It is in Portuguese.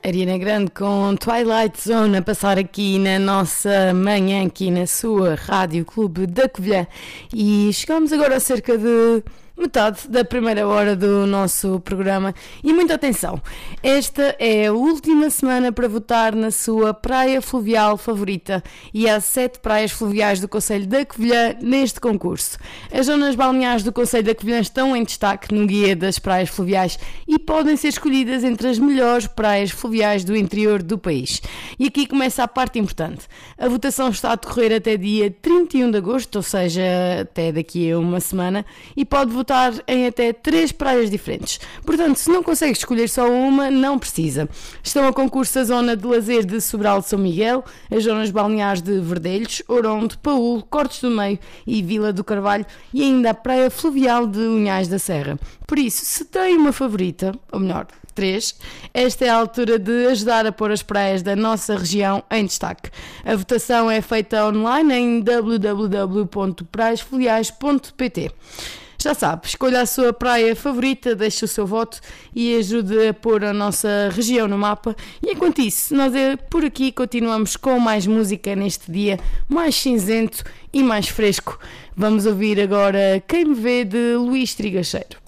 Ariana Grande com Twilight Zone a passar aqui na nossa manhã, aqui na sua Rádio Clube da Covilhã. E chegamos agora a cerca de metade da primeira hora do nosso programa. E muita atenção, esta é a última semana para votar na sua praia fluvial favorita e há 7 praias fluviais do concelho da Covilhã neste concurso. As zonas balneares do concelho da Covilhã estão em destaque no guia das praias fluviais e podem ser escolhidas entre as melhores praias fluviais do interior do país. E aqui começa a parte importante. A votação está a decorrer até dia 31 de agosto, ou seja, até daqui a uma semana, e pode votar em até 3 praias diferentes. Portanto, se não consegue escolher só uma, não precisa. Estão a concurso a zona de lazer de Sobral de São Miguel, as zonas balneares de Verdelhos, Oronte, Paúl, Cortes do Meio e Vila do Carvalho e ainda a praia fluvial de Unhais da Serra. Por isso, se tem uma favorita, ou melhor, 3, esta é a altura de ajudar a pôr as praias da nossa região em destaque. A votação é feita online em www.praiasfluviais.pt. Já sabe, escolha a sua praia favorita, deixe o seu voto e ajude a pôr a nossa região no mapa. E enquanto isso, nós por aqui continuamos com mais música neste dia mais cinzento e mais fresco. Vamos ouvir agora Quem Me Vê de Luís Trigacheiro.